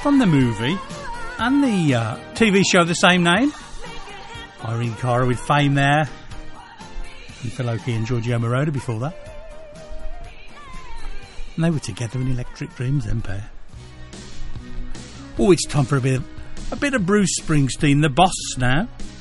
from the movie and the TV show of the same name. Irene Cara with Fame there. And Phil Oakey and Giorgio Moroder before that. And they were together in Electric Dreams, them pair. Oh, it's time for a bit of Bruce Springsteen, the boss now.